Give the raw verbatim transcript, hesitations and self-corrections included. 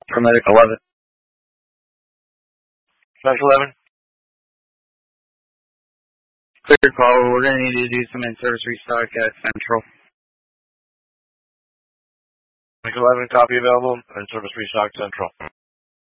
Paramedic eleven. Central eleven. Clear call. We're going to need to do some in-service restock at Central. Central eleven, copy available. In-service restock Central.